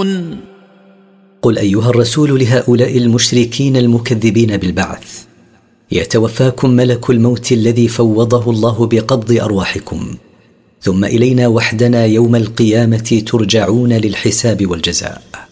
ترجعون؟ قل أيها الرسول لهؤلاء المشركين المكذبين بالبعث: يتوفاكم ملك الموت الذي فوضه الله بقبض أرواحكم، ثم إلينا وحدنا يوم القيامة ترجعون للحساب والجزاء.